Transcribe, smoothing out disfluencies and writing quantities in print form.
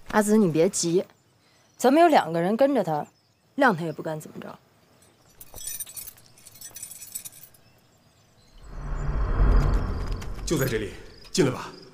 阿紫，你别急，咱们有2个人跟着他，谅他也不敢怎么着。 就在这里，进来吧。